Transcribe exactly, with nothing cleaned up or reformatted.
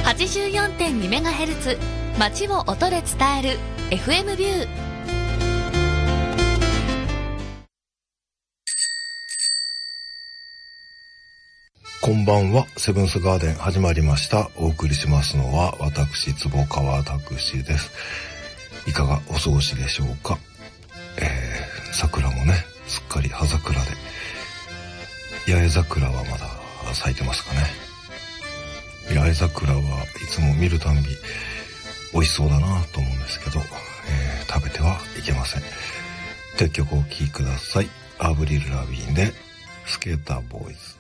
はちじゅうよんてんにメガヘルツ 街を音で伝える エフエム ビュー。 こんばんは。セブンスガーデン始まりました。お送りしますのは私坪川拓司です。いかがお過ごしでしょうか。えー、桜もねすっかり葉桜で、八重桜はまだ咲いてますかね。八重桜はいつも見るたんび美味しそうだなと思うんですけど、えー、食べてはいけません。で、曲をお聴きください。アブリル・ラビーンでスケーターボーイズ。